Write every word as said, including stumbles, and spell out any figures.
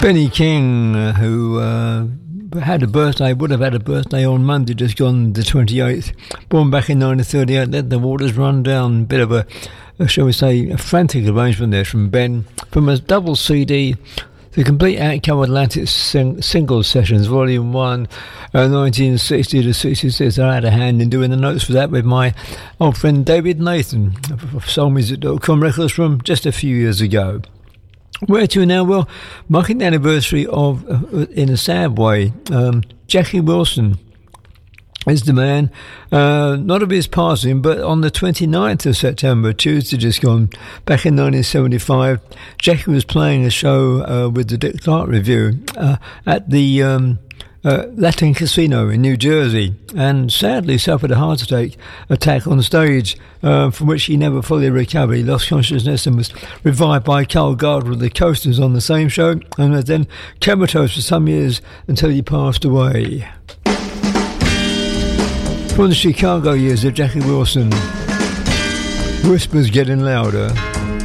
Benny King, uh, who uh, had a birthday, would have had a birthday on Monday, just gone the twenty-eighth. Born back in nineteen thirty-eight, let the waters run down. Bit of a, a, shall we say, a frantic arrangement there from Ben. From a double C D, the Complete Outcome Atlantic sing- Single Sessions, Volume one, uh, nineteen sixty to sixty-six. I had a hand in doing the notes for that with my old friend David Nathan of soul music dot com records from just a few years ago. Where to now? Well, marking the anniversary of, uh, in a sad way, um, Jackie Wilson is the man, uh, not of his passing, but on the twenty-ninth of September, Tuesday just gone, back in nineteen seventy-five, Jackie was playing a show uh, with the Dick Clark Review uh, at the um, uh, Latin Casino in New Jersey, and sadly suffered a heart attack attack on stage, uh, from which he never fully recovered. He lost consciousness and was revived by Carl Gardner of the Coasters on the same show, and was then comatose for some years until he passed away. From the Chicago years of Jackie Wilson, Whispers Getting Louder.